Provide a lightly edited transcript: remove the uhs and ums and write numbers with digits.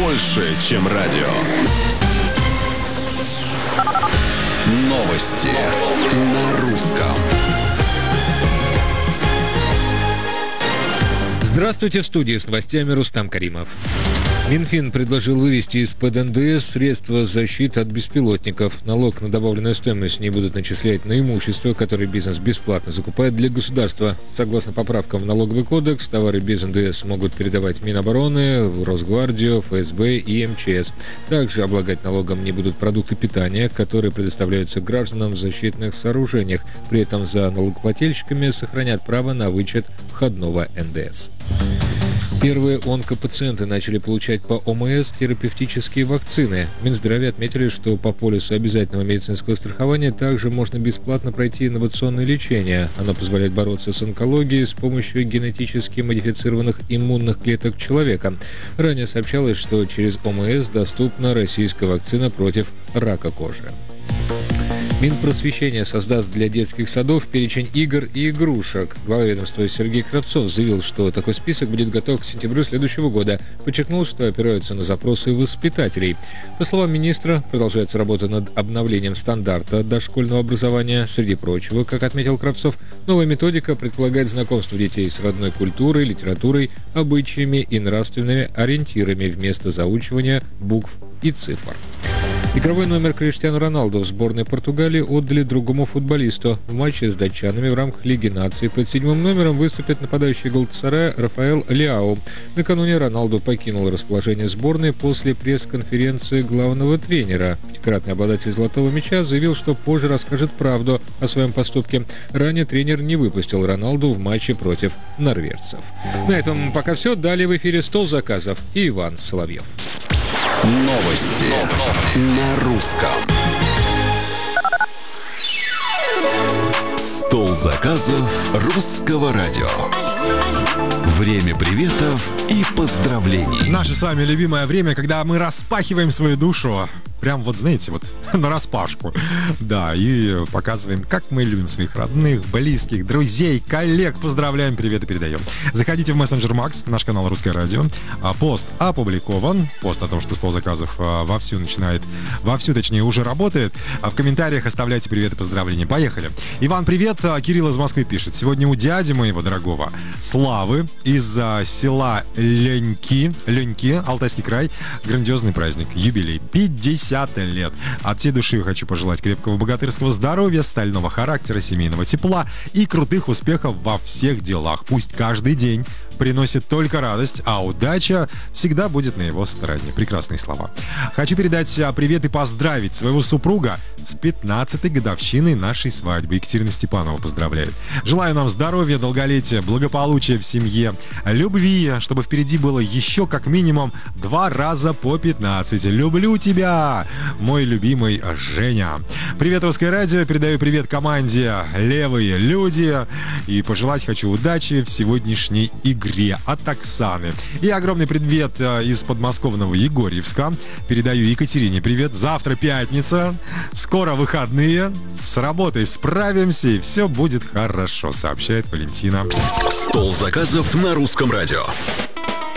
больше, чем радио. Новости на русском. Здравствуйте, в студии с новостями Рустам Каримов. Минфин предложил вывести из-под НДС средства защиты от беспилотников. Налог на добавленную стоимость не будут начислять на имущество, которое бизнес бесплатно закупает для государства. Согласно поправкам в налоговый кодекс, товары без НДС могут передавать Минобороны, Росгвардию, ФСБ и МЧС. Также облагать налогом не будут продукты питания, которые предоставляются гражданам в защитных сооружениях. При этом за налогоплательщиками сохранят право на вычет входного НДС. Первые онкопациенты начали получать по ОМС терапевтические вакцины. Минздраве отметили, что по полису обязательного медицинского страхования также можно бесплатно пройти инновационное лечение. Оно позволяет бороться с онкологией с помощью генетически модифицированных иммунных клеток человека. Ранее сообщалось, что через ОМС доступна российская вакцина против рака кожи. Минпросвещение создаст для детских садов перечень игр и игрушек. Глава ведомства Сергей Кравцов заявил, что такой список будет готов к сентябрю следующего года. Подчеркнул, что опираются на запросы воспитателей. По словам министра, продолжается работа над обновлением стандарта дошкольного образования. Среди прочего, как отметил Кравцов, новая методика предполагает знакомство детей с родной культурой, литературой, обычаями и нравственными ориентирами вместо заучивания букв и цифр. Игровой номер Криштиану Роналду в сборной Португалии отдали другому футболисту. В матче с датчанами в рамках Лиги наций под 7-м номером выступит нападающий Галатасарая Рафаэл Лиау. Накануне Роналду покинул расположение сборной после пресс-конференции главного тренера. Пятикратный обладатель золотого мяча заявил, что позже расскажет правду о своем поступке. Ранее тренер не выпустил Роналду в матче против норвежцев. На этом пока все. Далее в эфире «Стол заказов» и Иван Соловьев. Новости на русском. Стол заказов русского радио. Время приветов и поздравлений. Наше с вами любимое время, когда мы распахиваем свою душу. Прям вот, знаете, вот нараспашку. Да, и показываем, как мы любим своих родных, близких, друзей, коллег. Поздравляем, привет и передаем. Заходите в мессенджер Макс, наш канал Русское радио. Пост опубликован. Пост о том, что стол заказов вовсю, точнее, уже работает. В комментариях оставляйте привет и поздравления. Поехали. Иван, привет. Кирилл из Москвы пишет. Сегодня у дяди моего дорогого Славы из села Леньки, Алтайский край, грандиозный праздник, юбилей, 50 лет. От всей души хочу пожелать крепкого богатырского здоровья, стального характера, семейного тепла и крутых успехов во всех делах. Пусть каждый день приносит только радость, а удача всегда будет на его стороне. Прекрасные слова. Хочу передать привет и поздравить своего супруга с 15-й годовщиной нашей свадьбы. Екатерина Степанова поздравляет. Желаю нам здоровья, долголетия, благополучия в семье, любви, чтобы впереди было еще как минимум 2 раза по 15. Люблю тебя, мой любимый Женя. Привет, Русское радио. Передаю привет команде «Левые люди» и пожелать хочу удачи в сегодняшней игре от Оксаны. И огромный привет из подмосковного Егорьевска. Передаю Екатерине привет. Завтра пятница, скоро выходные. С работой справимся и все будет хорошо, сообщает Валентина. Стол заказов на русском радио.